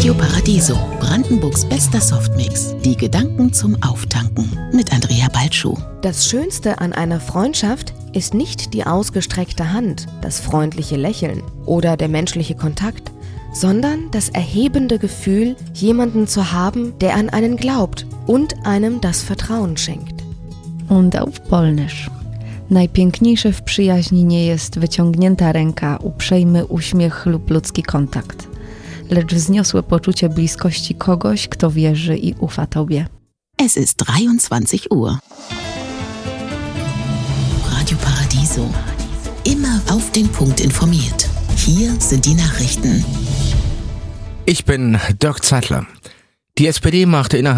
Radio Paradiso, Brandenburgs bester Softmix. Die Gedanken zum Auftanken mit Andrea Balschuh. Das Schönste an einer Freundschaft ist nicht die ausgestreckte Hand, das freundliche Lächeln oder der menschliche Kontakt, sondern das erhebende Gefühl, jemanden zu haben, der an einen glaubt und einem das Vertrauen schenkt. Und auf Polnisch. Najpiękniejsze w przyjaźni nie jest wyciągnięta ręka, uprzejmy uśmiech lub ludzki kontakt, lecz wzniosłe poczucie bliskości kogoś, kto wierzy i ufa Tobie. Es ist 23 Uhr. Radio Paradiso. Immer auf den Punkt informiert. Hier sind die Nachrichten. Ich bin Dirk Zeitler. Die SPD machte innerhalb